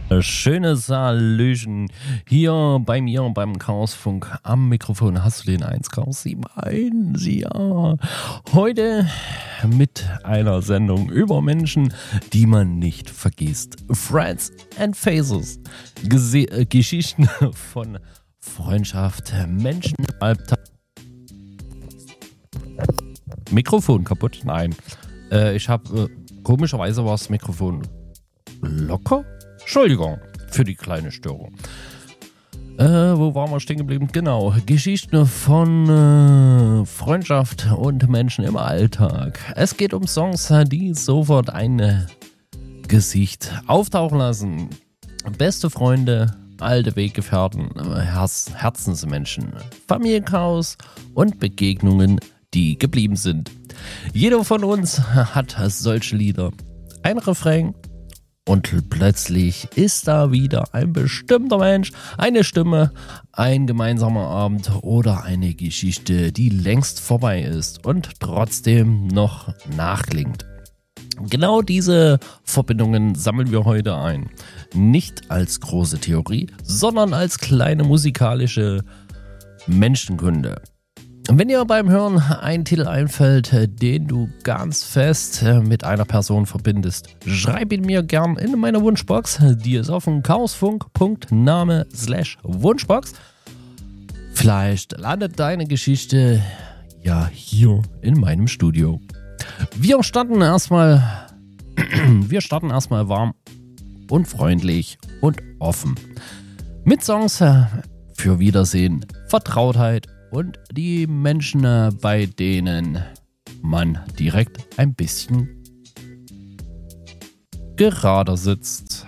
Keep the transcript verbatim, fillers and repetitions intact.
Schönes Hallöchen hier bei mir beim Chaosfunk. Am Mikrofon hast du den eins Chaos sieben eins, ja. Heute mit einer Sendung über Menschen, die man nicht vergisst. Friends and Faces. Gese- äh, Geschichten von Freundschaft, Menschen im Alltag. Mikrofon kaputt? Nein. Äh, ich habe, äh, komischerweise war das Mikrofon locker. Entschuldigung für die kleine Störung. Äh, wo waren wir stehen geblieben? Genau, Geschichten von äh, Freundschaft und Menschen im Alltag. Es geht um Songs, die sofort ein Gesicht auftauchen lassen. Beste Freunde, alte Weggefährten, Herz, Herzensmenschen, Familienchaos und Begegnungen, die geblieben sind. Jeder von uns hat solche Lieder. Ein Refrain. Und plötzlich ist da wieder ein bestimmter Mensch, eine Stimme, ein gemeinsamer Abend oder eine Geschichte, die längst vorbei ist und trotzdem noch nachklingt. Genau diese Verbindungen sammeln wir heute ein. Nicht als große Theorie, sondern als kleine musikalische Menschenkunde. Wenn dir beim Hören ein Titel einfällt, den du ganz fest mit einer Person verbindest, schreib ihn mir gern in meine Wunschbox. Die ist auf dem chaosfunk.name slash Wunschbox. Vielleicht landet deine Geschichte ja hier in meinem Studio. Wir starten erstmal, wir starten erstmal warm und freundlich und offen. Mit Songs für Wiedersehen, Vertrautheit und die Menschen, bei denen man direkt ein bisschen gerader sitzt.